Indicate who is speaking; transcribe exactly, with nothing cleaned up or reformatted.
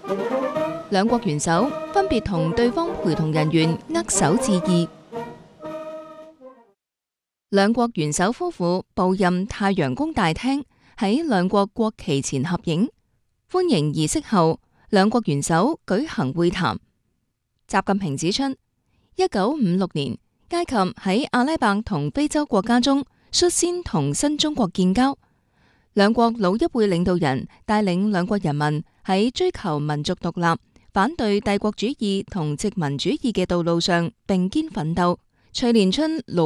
Speaker 1: 兩國元首分別同對方陪同人員握手致意。兩國元首夫婦步入太陽宮大廳，喺兩國國旗前合影。歡迎儀式後，兩國元首舉行會談。習近平指出，一九五六年埃及喺阿拉伯同非洲國家中率先同新中國建交，兩國老一輩領導人帶領兩國人民喺追求民族獨立、反對帝國主義同殖民主義嘅道路上並肩奮鬥，錘煉出